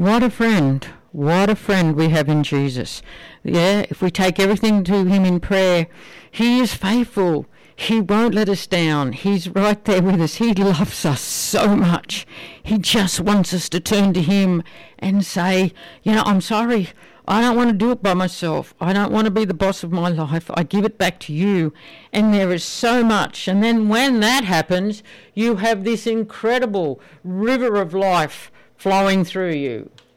What a friend. What a friend we have in Jesus. Yeah, if we take everything to him in prayer, he is faithful. He won't let us down. He's right there with us. He loves us so much. He just wants us to turn to him and say, I'm sorry. I don't want to do it by myself. I don't want to be the boss of my life. I give it back to you. And there is so much. And then when that happens, you have this incredible river of life flowing through you.